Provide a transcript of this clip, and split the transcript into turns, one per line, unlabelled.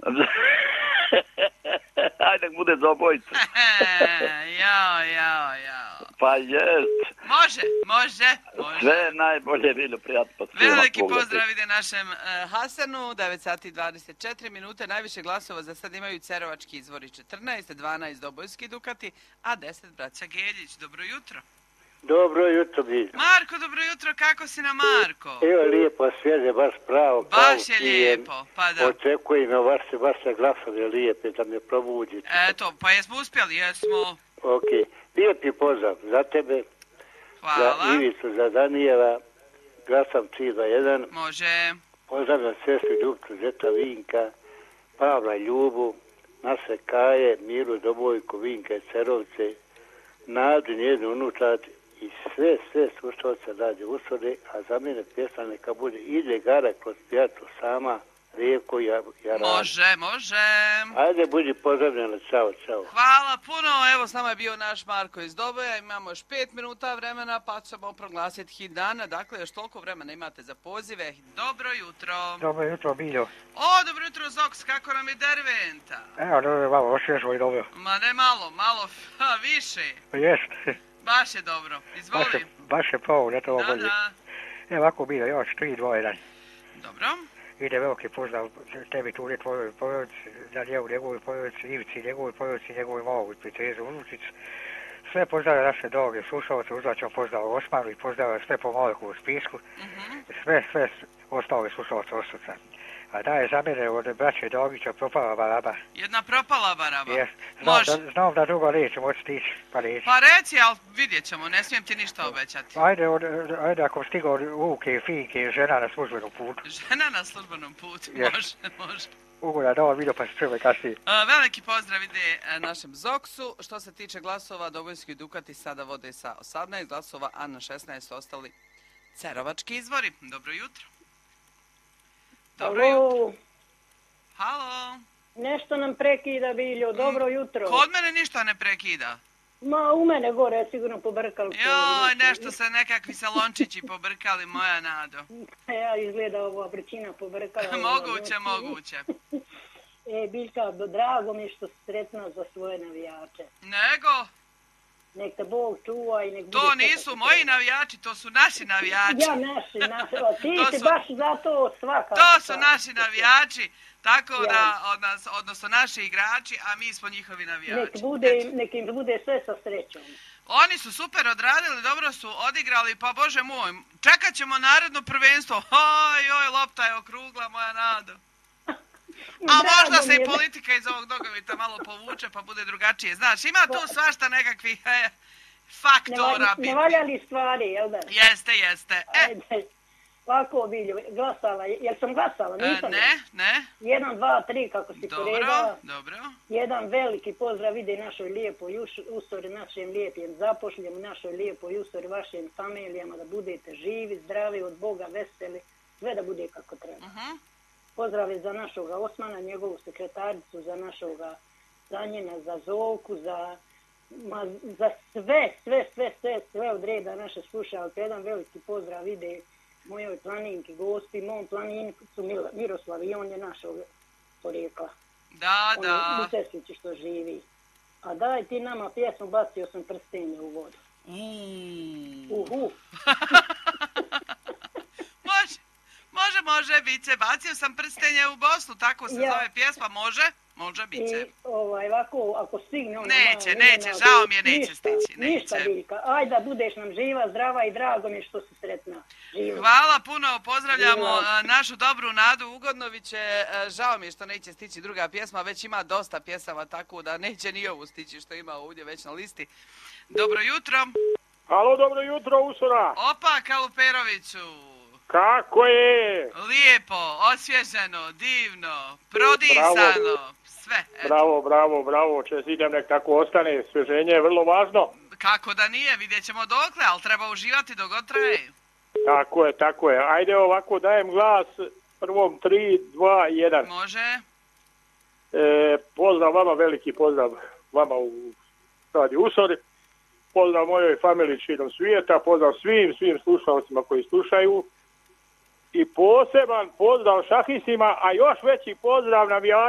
Ajde, bude za obojicu.
Jao.
Pa jest.
Može.
Sve najbolje, Viljo, prijatno.
Veliki pozdrav ide našem Hasanu, 9 sati 24 minute, najviše glasova za sad imaju Cerovački izvori 14, 12 Dobojski Dukati, a 10 braća Geljić. Dobro jutro.
Dobro jutro, Viljo.
Marko, dobro jutro, kako si na Marko?
Evo lijepo svježe, baš pravo.
Baš je lijepo, pa da.
Očekujem vaše glasove lijepe da me probuđite.
Eto, pa jesmo uspjeli, jesmo.
Ok, lijepi pozdrav za tebe.
Hvala.
Za Ivicu, za Danijela, glasam 3-2-1.
Može.
Pozdrav za sestru Ljubcu, Zeta Vinka, Pavla Ljubu, naše Kaje, Miru Dobojku, Vinka i Cerovce, Nadu, njeznu unučad i sve slušalce radi usode, a za mene pjesma neka bude Ide gara kroz pijacu sama, Rijeko Jaran.
Može.
Ajde, budi pozdravljena, čao.
Hvala puno, evo s nama je bio naš Marko iz Doboja, imamo još 5 minuta vremena pa ćemo proglasiti hit dana, dakle još toliko vremena imate za pozive. Dobro jutro.
Dobro jutro, Biljo.
Dobro jutro, Zoks, kako nam je Derventa?
Evo, dobro, malo osvježilo i dobro.
Ma ne malo više.
Jest.
Baš je dobro, izvoli.
Baš je pravo, ne treba bolje.
Da.
Evo ovako Biljo, još 3-2-1.
Dobro.
Ide veliki pozdrav tebi, Turi, tvojoj porodici, Danijevu, njegovoj porodici, Ivici, njegovoj porodici, njegovoj maloj Petrezu, unučic. Sve pozdrave naše droge slušalce, uzvaćam pozdrav Osmaru i pozdrav sve po Marku u spisku. Sve ostale slušalce Osuca. A da je za mene od braće Dogića propala baraba.
Jedna propala baraba?
Jes. Znam da drugo neću moći stići, pa neću.
Pa reci, ali vidjet ćemo, ne smijem ti ništa obećati.
Ajde ako stiga od Luke i Finke, žena na službenom putu.
Žena na službenom putu, može.
Ugoda, da vidio pa se čuje kasnije.
Veliki pozdrav ide našem Zoksu. Što se tiče glasova, Dobojski Dukati sada vode sa 18 glasova, a na 16 ostali Cerovački izvori. Dobro jutro. Halo.
Nešto nam prekida, Biljo. Dobro jutro.
Kod mene ništa ne prekida.
Ma, u mene gore sigurno pobrkali.
Joj, nešto se nekakvi salončići pobrkali, moja Nado.
Ja izgleda ova vrčina pobrkala.
Moguće.
Biljka, drago mi što si sretna za svoje navijače.
Nego?
Nek te Bog čuva i nek...
To nisu moji navijači, to su naši navijači.
Ja, naši. Ti si baš zato svaka.
To su naši navijači, tako da, odnosno naši igrači, a mi smo njihovi navijači.
Nek im bude sve sa srećom.
Oni su super odradili, dobro su odigrali, pa Bože moj, čekat ćemo naredno prvenstvo. Oj, lopta je okrugla, moja Nado. A možda se i politika iz ovog Dogovita malo povuče pa bude drugačije. Znaš, ima tu svašta nekakvih faktora.
Nevaljali stvari, jel da?
Jeste.
Ajde, ovako Biljo, glasala, jel sam glasala? Nisam.
Ne.
1, 2, 3, kako si poredala.
Dobro.
Jedan veliki pozdrav ide našoj lijepoj usori, našem lijepim zapošljem, našoj lijepoj usori, vašim familijama, da budete živi, zdravi, od Boga, veseli, sve da bude kako treba. Pozdrave za našoga Osmana, njegovu sekretaricu, za našoga Danjena, za Zovku, za sve od reda naše slušalke. Jedan veliki pozdrav ide mojoj planinki, gosti, mom planincu Miroslav i on je našog porijekla.
Da.
On je u Seslići što živi. A daj ti nama pjesmu, bacio sam prstenje u vodu.
Može, biće. Bacio sam prstenje u Bosnu, tako se zove pjesma, može, biće.
I ovako, ako stigne...
Neće, žao mi je, neće stići.
Ništa, Biljka. Ajde da budeš nam živa, zdrava i drago mi je što si sretna.
Hvala puno, pozdravljamo našu dobru Nadu Ugodnoviće. Žao mi je što neće stići druga pjesma, već ima dosta pjesama, tako da neće ni ovu stići što ima ovdje već na listi. Dobro jutro.
Halo, dobro jutro, Usora.
Opa, Kaluperoviću.
Kako je?
Lijepo, osvježeno, divno, prodisano, sve.
Bravo, čestitam, nek tako ostane, osvježenje je vrlo važno.
Kako da nije, vidjet ćemo dokle, ali treba uživati dok god traje.
Tako je, ajde ovako dajem glas prvom 3, 2, 1.
Može.
Pozdrav vama, veliki pozdrav vama u Radio Usori. Pozdrav mojoj familiji širom svijeta, pozdrav svim slušalcima koji slušaju. I poseban pozdrav šahisima, a još veći pozdrav navijačima.